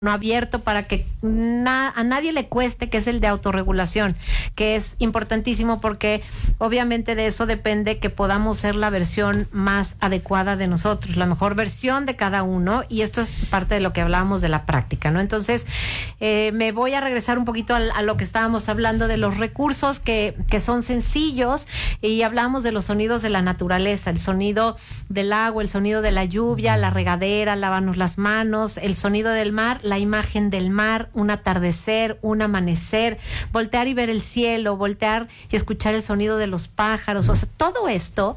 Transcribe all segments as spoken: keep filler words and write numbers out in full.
no abierto para que na, a nadie le cueste, que es el de autorregulación, que es importantísimo porque obviamente de eso depende que podamos ser la versión más adecuada de nosotros, la mejor versión de cada uno, y esto es parte de lo que hablábamos de la práctica, ¿no? Entonces, eh, me voy a regresar un poquito a, a lo que estábamos hablando de los recursos que, que son sencillos, y hablamos de los sonidos de la naturaleza, el sonido del agua, el sonido de la lluvia, la regadera, lavarnos las manos, el sonido del mar, la imagen del mar, un atardecer, un amanecer, voltear y ver el cielo, voltear y escuchar el sonido de los pájaros. O sea, todo esto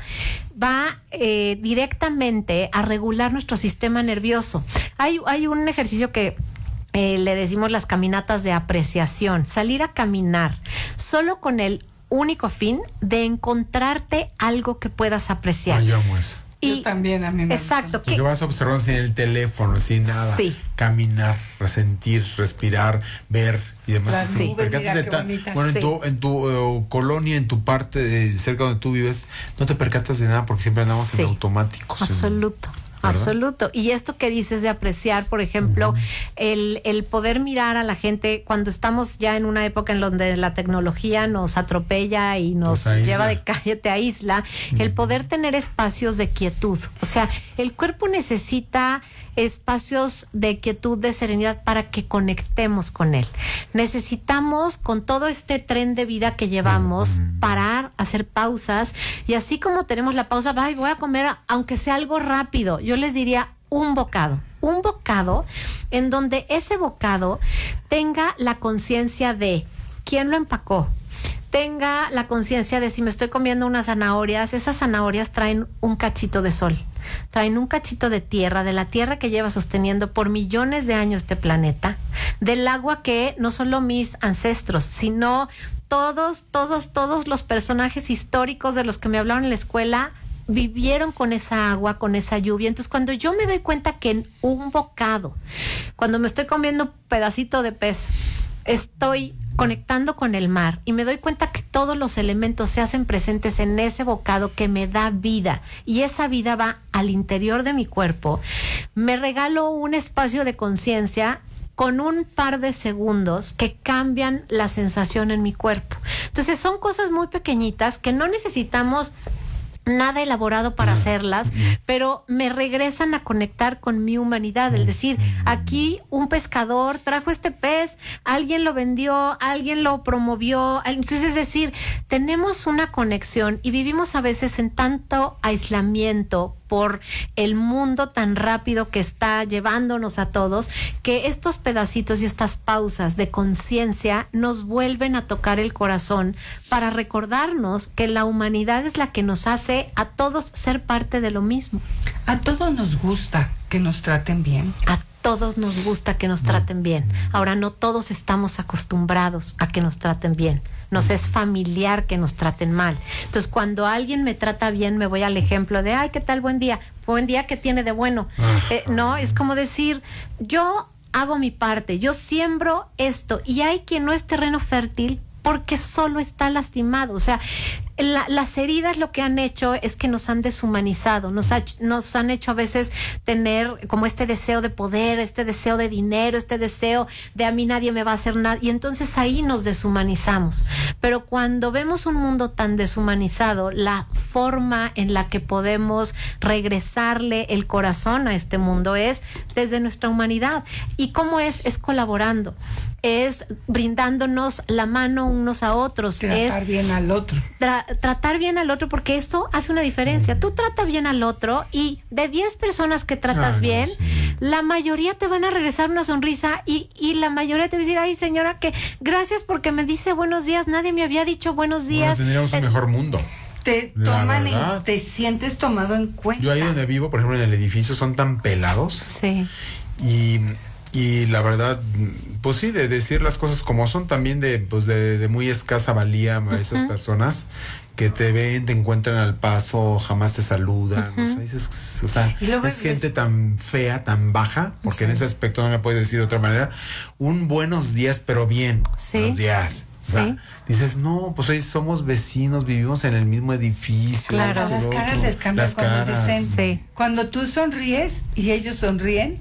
va eh, directamente a regular nuestro sistema nervioso. Hay, hay un ejercicio que eh, le decimos las caminatas de apreciación, salir a caminar solo con el único fin de encontrarte algo que puedas apreciar. Ay, yo amo eso. Y, yo también, a mí me exacto. Que vas observando sin el teléfono, sin nada. Sí. Caminar, resentir, respirar, ver y demás. Las Sí. nubes, mira de qué ta- bonitas. bueno, en Sí. tu, en tu uh, colonia, en tu parte, de, cerca donde tú vives, no te percatas de nada porque siempre andamos Sí. en automáticos. en- Absoluto. ¿verdad? Absoluto. Y esto que dices de apreciar, por ejemplo, uh-huh. el, el poder mirar a la gente cuando estamos ya en una época en donde la tecnología nos atropella y nos Pues lleva de calle, te aísla, uh-huh. el poder tener espacios de quietud. O sea, el cuerpo necesita espacios de quietud, de serenidad para que conectemos con él. Necesitamos, con todo este tren de vida que llevamos, uh-huh. parar, hacer pausas, y así como tenemos la pausa, ay, voy a comer, aunque sea algo rápido. Yo les diría un bocado, un bocado en donde ese bocado tenga la conciencia de quién lo empacó, tenga la conciencia de si me estoy comiendo unas zanahorias, esas zanahorias traen un cachito de sol, traen un cachito de tierra, de la tierra que lleva sosteniendo por millones de años este planeta, del agua que no solo mis ancestros, sino todos, todos, todos los personajes históricos de los que me hablaron en la escuela vivieron con esa agua, con esa lluvia. Entonces, cuando yo me doy cuenta que en un bocado, cuando me estoy comiendo un pedacito de pez, estoy conectando con el mar y me doy cuenta que todos los elementos se hacen presentes en ese bocado que me da vida, y esa vida va al interior de mi cuerpo, me regalo un espacio de conciencia con un par de segundos que cambian la sensación en mi cuerpo. Entonces, son cosas muy pequeñitas que no necesitamos nada elaborado para hacerlas, pero me regresan a conectar con mi humanidad. Es decir, aquí un pescador trajo este pez, alguien lo vendió, alguien lo promovió. Entonces, es decir, tenemos una conexión y vivimos a veces en tanto aislamiento por el mundo tan rápido que está llevándonos a todos, que estos pedacitos y estas pausas de conciencia nos vuelven a tocar el corazón para recordarnos que la humanidad es la que nos hace a todos ser parte de lo mismo. A todos nos gusta que nos traten bien. A todos nos gusta que nos traten bien. Ahora, no todos estamos acostumbrados a que nos traten bien. Nos es familiar que nos traten mal. Entonces, cuando alguien me trata bien, me voy al ejemplo de, ay, ¿qué tal? Buen día. Buen día, ¿qué tiene de bueno? Eh, no, es como decir, yo hago mi parte, yo siembro esto, y hay quien no es terreno fértil porque solo está lastimado. O sea, la, las heridas lo que han hecho es que nos han deshumanizado, nos, ha, nos han hecho a veces tener como este deseo de poder, este deseo de dinero, este deseo de a mí nadie me va a hacer nada, y entonces ahí nos deshumanizamos. Pero cuando vemos un mundo tan deshumanizado, la forma en la que podemos regresarle el corazón a este mundo es desde nuestra humanidad. ¿Y cómo es? Es colaborando, es brindándonos la mano unos a otros, tratar es bien al otro. Tra- tratar bien al otro, porque esto hace una diferencia. Tú trata bien al otro y de diez personas que tratas Ah, no, bien, sí. la mayoría te van a regresar una sonrisa, y, y la mayoría te va a decir, ay, señora, que gracias porque me dice buenos días, nadie me había dicho buenos días. Bueno, tendríamos un Eh, mejor mundo. Te La toman verdad. en, te sientes tomado en cuenta. Yo ahí donde vivo, por ejemplo, en el edificio, son tan pelados. Sí. Y, y la verdad, pues sí, de decir las cosas como son, también de, pues de, de muy escasa valía a esas uh-huh. personas que te ven, te encuentran al paso, jamás te saludan. Uh-huh. O sea, dices, o sea, es gente tan fea, tan baja, porque uh-huh. en ese aspecto no le puedes decir de otra manera. Un buenos días, pero bien. Sí. Buenos días. O sea, sí. dices, no, pues hoy somos vecinos, vivimos en el mismo edificio. Claro. Las caras les cambian las cuando caras. dicen, sí. cuando tú sonríes y ellos sonríen,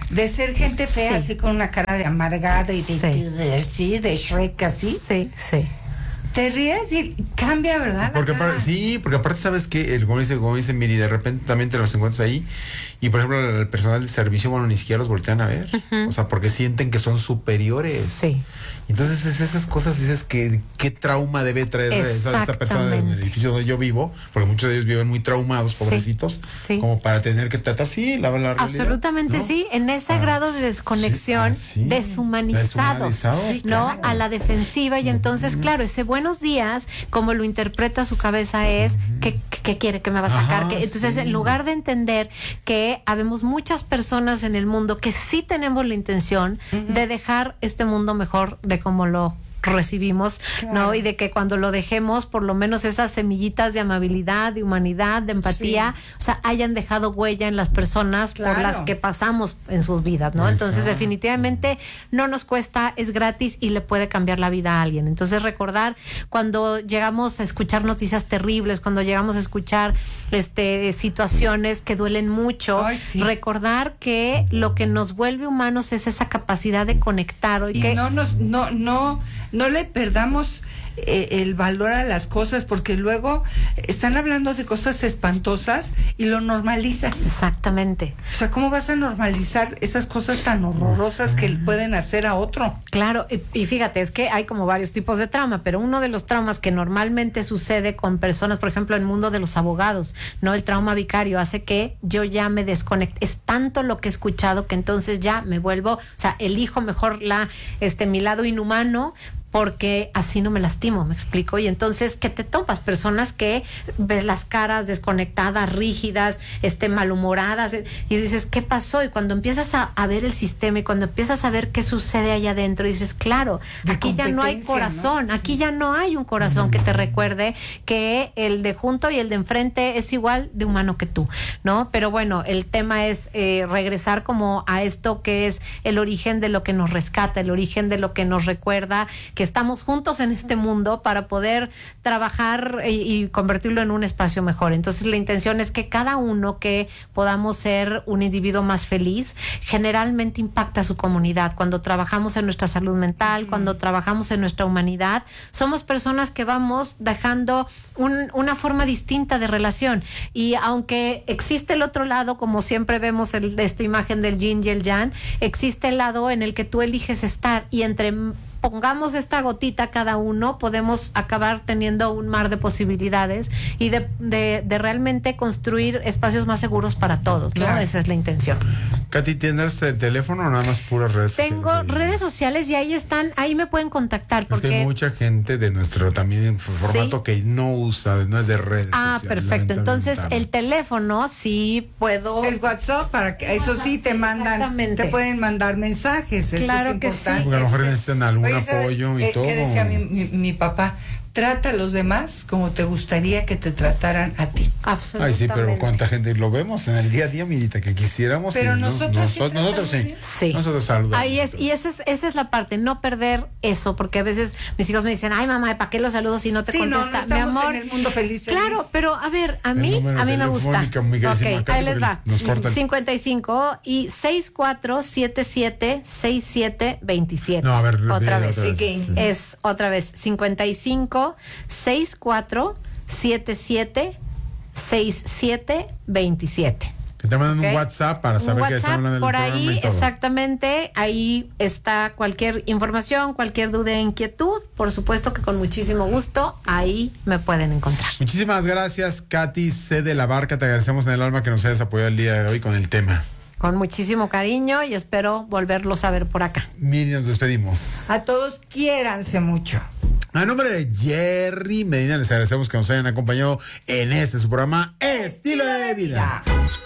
De ser gente fea, Sí. así con una cara de amargada y de, Sí. de, de, sí, de Shrek así. Sí, sí. Te ríes y cambia, ¿verdad? Porque la cara. aparte, sí, porque aparte sabes que el como dice, como dice Miri, de repente también te los encuentras ahí y por ejemplo el personal del servicio, bueno, ni siquiera los voltean a ver, Ujú. o sea, porque sienten que son superiores. Sí. Entonces es esas cosas dices que qué trauma debe traer esa, esta persona en el Exactamente. edificio donde yo vivo, porque muchos de ellos viven muy traumados, Sí, pobrecitos, sí. como para tener que tratar sí, la, la realidad. Absolutamente ¿no? sí, en ese Ah, grado de desconexión, sí, ah, sí. deshumanizados, Deshumanizados, ¿no? claro. A la defensiva y entonces, claro, ese buenos días, como lo interpreta su cabeza es, ¿qué, qué quiere que me va a sacar? Ajá, ¿Qué? Entonces, sí. en lugar de entender que habemos muchas personas en el mundo que sí tenemos la intención de dejar este mundo mejor de como lo recibimos, Claro. ¿no? Y de que cuando lo dejemos, por lo menos esas semillitas de amabilidad, de humanidad, de empatía, Sí. o sea, hayan dejado huella en las personas por Claro. las que pasamos en sus vidas, ¿no? Entonces, Exacto. definitivamente no nos cuesta, es gratis y le puede cambiar la vida a alguien. Entonces, recordar cuando llegamos a escuchar noticias terribles, cuando llegamos a escuchar este situaciones que duelen mucho, Ay, sí. recordar que lo que nos vuelve humanos es esa capacidad de conectar o Y que no nos, no, no, no le perdamos eh, el valor a las cosas, porque luego están hablando de cosas espantosas y lo normalizas. exactamente. O sea, ¿cómo vas a normalizar esas cosas tan horrorosas que le pueden hacer a otro? Claro, y, y fíjate, es que hay como varios tipos de trauma, pero uno de los traumas que normalmente sucede con personas, por ejemplo, en el mundo de los abogados, ¿no? El trauma vicario hace que yo ya me desconecte. Es tanto lo que he escuchado que entonces ya me vuelvo, o sea, elijo mejor la, este, mi lado inhumano, porque así no me lastimo, me explico. Y entonces, ¿qué te topas? Personas que ves las caras desconectadas, rígidas, este, malhumoradas, eh, y dices, ¿qué pasó? Y cuando empiezas a, a ver el sistema y cuando empiezas a ver qué sucede allá adentro, dices, claro, De aquí ya no hay competencia, corazón, ¿no? aquí Sí. ya no hay un corazón que te recuerde que el de junto y el de enfrente es igual de humano que tú, ¿no? Pero bueno, el tema es eh, regresar como a esto que es el origen de lo que nos rescata, el origen de lo que nos recuerda que estamos juntos en este mundo para poder trabajar y, y convertirlo en un espacio mejor. Entonces la intención es que cada uno que podamos ser un individuo más feliz, generalmente impacta a su comunidad. Cuando trabajamos en nuestra salud mental, mm. cuando trabajamos en nuestra humanidad, somos personas que vamos dejando un, una forma distinta de relación. Y aunque existe el otro lado, como siempre vemos el, esta imagen del yin y el yang, existe el lado en el que tú eliges estar y entre pongamos esta gotita cada uno, podemos acabar teniendo un mar de posibilidades y de, de, de realmente construir espacios más seguros para todos, ¿no? Claro. Esa es la intención. Katy, ¿tienes el teléfono o nada más puras redes Tengo sociales? ahí? redes sociales y ahí están, ahí me pueden contactar Es porque que hay mucha gente de nuestro también formato Sí. que no usa, no es de redes Ah, sociales. perfecto. Entonces, lamentablemente. el teléfono sí puedo. Es WhatsApp, para que eso sí te mandan, Exactamente. te pueden mandar mensajes. Eso Claro es que sí. importante. Porque a lo mejor es- necesitan algún Oye, ¿sabes, apoyo y eh, todo. ¿Qué decía mi, mi, mi papá? Trata a los demás como te gustaría que te trataran a ti. Ay, Absolutamente. sí, pero cuánta gente lo vemos en el día a día, Mirita, que quisiéramos. Pero y no- nosotros sí nosotros, nosotros sí. tratamos Sí. Nosotros saludamos. Ahí es, y esa es, esa es la parte, no perder eso, porque a veces mis hijos me dicen, ay mamá, ¿para qué los saludos si no te Sí, no, contesta? no estamos Mi amor, en el mundo feliz, feliz. Claro, pero a ver, a El mí, número a mí me gusta. telefónico, mi queridísima Ok, Katy, ahí les porque va. nos cortan. cincuenta y cinco y sesenta y cuatro setenta y siete sesenta y siete veintisiete. No, a ver, otra repite vez. otra vez. Sí. Es otra vez cincuenta y cinco sesenta y cuatro setenta y siete sesenta y siete veintisiete. Que te mandan Ok. un WhatsApp para Un saber que WhatsApp están hablando del por programa ahí, y todo. exactamente, ahí está cualquier información, cualquier duda e inquietud, por supuesto que con muchísimo gusto ahí me pueden encontrar. Muchísimas gracias, Katy C. de la Barca. Te agradecemos en el alma que nos hayas apoyado el día de hoy con el tema. Con muchísimo cariño y espero volverlos a ver por acá. Miri, nos despedimos. A todos quiéranse mucho. A nombre de Jerry Medina, les agradecemos que nos hayan acompañado en este su programa Estilo de Vida.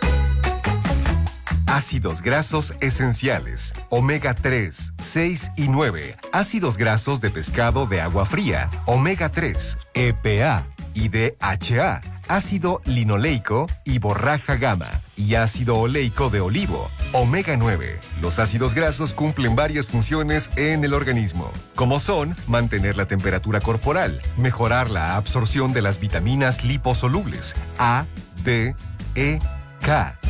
Ácidos grasos esenciales, omega tres, seis y nueve. Ácidos grasos de pescado de agua fría, omega tres, E P A y D H A. Ácido linoleico y borraja gamma. Y ácido oleico de olivo, omega nueve. Los ácidos grasos cumplen varias funciones en el organismo, como son mantener la temperatura corporal, mejorar la absorción de las vitaminas liposolubles A, D, E, K,